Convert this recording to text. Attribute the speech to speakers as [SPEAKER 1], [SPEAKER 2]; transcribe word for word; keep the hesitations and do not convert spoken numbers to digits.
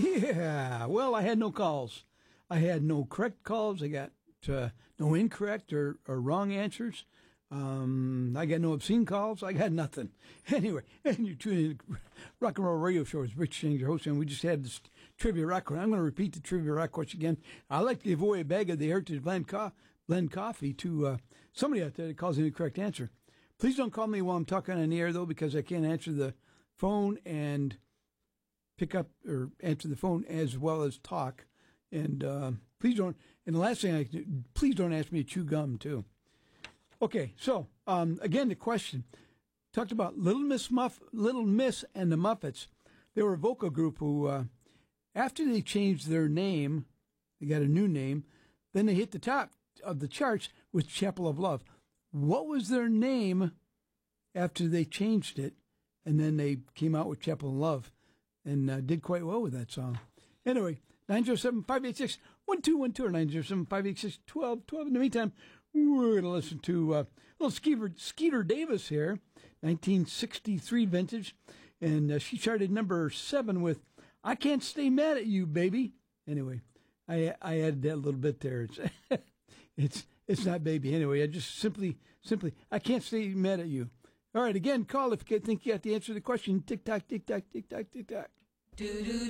[SPEAKER 1] Yeah, well, I had no calls. I had no correct calls. I got uh, no incorrect or, or wrong answers. Um, I got no obscene calls. I got nothing. Anyway, and you're tuning in to Rock and Roll Radio Show. It's Rich James, your host, and we just had this trivia rock question. I'm going to repeat the trivia rock question again. I like to give away a bag of the Heritage Blend, co- blend Coffee to uh, somebody out there that calls in the correct answer. Please don't call me while I'm talking on the air, though, because I can't answer the phone and pick up or answer the phone as well as talk. And uh, please don't. And the last thing I can do, please don't ask me to chew gum, too. Okay, so um, again, the question talked about Little Miss Muff, Little Miss and the Muffets. They were a vocal group who, uh, after they changed their name, they got a new name. Then they hit the top of the charts with Chapel of Love. What was their name after they changed it? And then they came out with Chapel of Love and uh, did quite well with that song. Anyway, nine oh seven, five eight six, one two one two or nine oh seven, five eight six, one two one two. In the meantime, we're going to listen to uh, little Skeeter, Skeeter Davis here, nineteen sixty-three vintage. And uh, she charted number seven with I Can't Stay Mad at You, Baby. Anyway, I I added that little bit there. It's it's it's not baby. Anyway, I just simply, simply, I can't stay mad at you. All right, again, call if you think you got the answer to the question. Tick-tock, tick-tock, tick-tock, tick-tock.
[SPEAKER 2] Do do